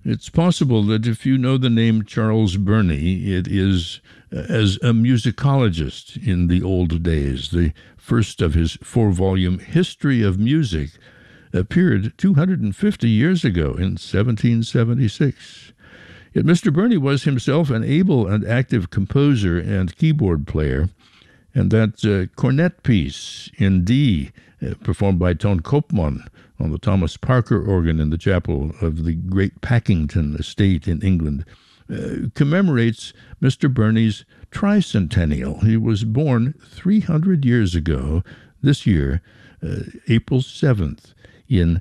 It's possible that if you know the name Charles Burney, it is as a musicologist in the old days. The first of his four-volume History of Music appeared 250 years ago in 1776. Yet Mr. Burney was himself an able and active composer and keyboard player, and that cornet piece in D, performed by Ton Koopman on the Thomas Parker organ in the chapel of the Great Packington estate in England, commemorates Mr. Burney's tricentennial. He was born 300 years ago, this year, April 7th, in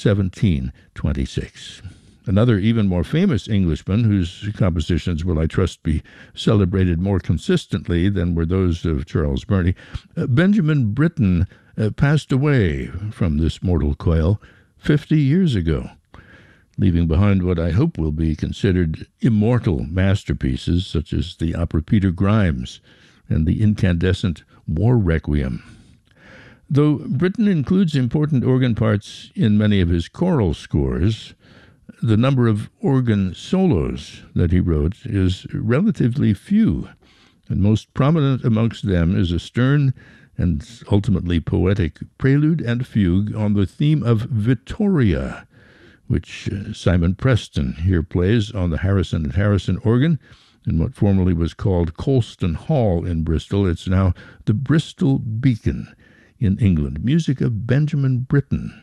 1726. Another even more famous Englishman, whose compositions will, I trust, be celebrated more consistently than were those of Charles Burney, Benjamin Britten, passed away from this mortal coil 50 years ago, leaving behind what I hope will be considered immortal masterpieces such as the opera Peter Grimes and the incandescent War Requiem. Though Britten includes important organ parts in many of his choral scores, the number of organ solos that he wrote is relatively few, and most prominent amongst them is a stern and ultimately poetic prelude and fugue on the theme of Vittoria, which Simon Preston here plays on the Harrison and Harrison organ in what formerly was called Colston Hall in Bristol. It's now the Bristol Beacon in England. Music of Benjamin Britten.